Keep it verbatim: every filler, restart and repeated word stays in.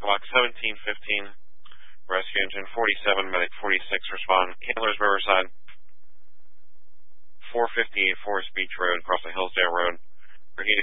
o'clock, seventeen fifteen. Rescue engine forty-seven, medic forty-six, respond. Candler's Riverside. four fifty-eight Forest Beach Road, across the Hillsdale Road.